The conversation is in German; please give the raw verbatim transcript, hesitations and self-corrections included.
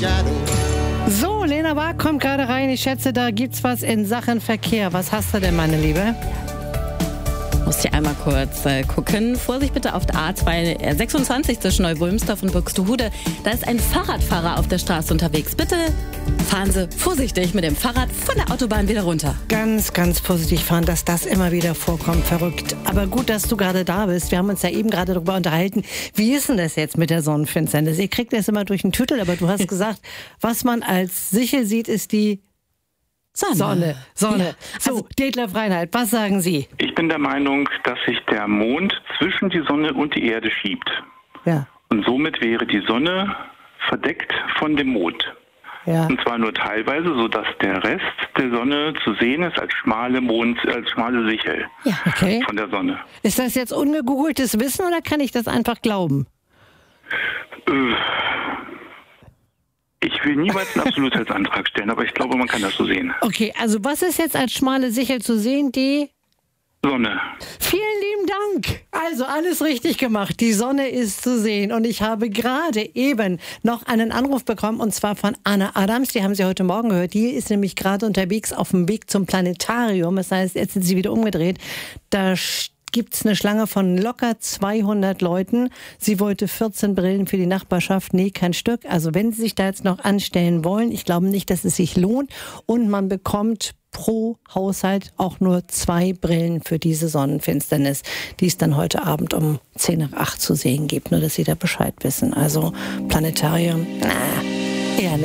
So, Lena Waag kommt gerade rein. Ich schätze, da gibt's was in Sachen Verkehr. Was hast du denn, meine Liebe? Muss ich einmal kurz äh, gucken. Vorsicht bitte auf der A zweihundertsechsundzwanzig zwischen Neu-Wulmstorf und Buxtehude. Da ist ein Fahrradfahrer auf der Straße unterwegs. Bitte fahren Sie vorsichtig mit dem Fahrrad von der Autobahn wieder runter. Ganz, ganz vorsichtig fahren, dass das immer wieder vorkommt. Verrückt. Aber gut, dass du gerade da bist. Wir haben uns ja eben gerade darüber unterhalten. Wie ist denn das jetzt mit der Sonnenfinsternis? Ihr kriegt das immer durch den Tüttel, aber du hast gesagt, was man als Sichel sieht, ist die Sonne. Sonne. Sonne. Ja. So, also, Detlef Reinhardt, was sagen Sie? Ich bin der Meinung, dass sich der Mond zwischen die Sonne und die Erde schiebt. Ja. Und somit wäre die Sonne verdeckt von dem Mond. Ja. Und zwar nur teilweise, sodass der Rest der Sonne zu sehen ist als schmale Mond, als schmale Sichel ja, okay. von der Sonne. Ist das jetzt ungegoogeltes Wissen oder kann ich das einfach glauben? Äh, Ich will niemals einen Absolutheitsantrag stellen, aber ich glaube, man kann das so sehen. Okay, also was ist jetzt als schmale Sichel zu sehen? Die Sonne. Vielen lieben Dank. Also alles richtig gemacht. Die Sonne ist zu sehen. Und ich habe gerade eben noch einen Anruf bekommen, und zwar von Anna Adams. Die haben Sie heute Morgen gehört. Die ist nämlich gerade unterwegs auf dem Weg zum Planetarium. Das heißt, jetzt sind sie wieder umgedreht. Da gibt es eine Schlange von locker zweihundert Leuten. Sie wollte vierzehn Brillen für die Nachbarschaft. Nee, kein Stück. Also wenn Sie sich da jetzt noch anstellen wollen, ich glaube nicht, dass es sich lohnt. Und man bekommt pro Haushalt auch nur zwei Brillen für diese Sonnenfinsternis, die es dann heute Abend um zehn nach acht zu sehen gibt. Nur, dass Sie da Bescheid wissen. Also Planetarium, na, eher nicht.